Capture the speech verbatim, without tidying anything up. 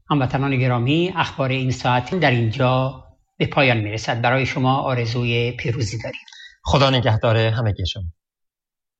هموطنان گرامی، اخبار این ساعت در اینجا به پایان میرسد. برای شما آرزوی پیروزی داریم. خدا نگهدار همگی شما.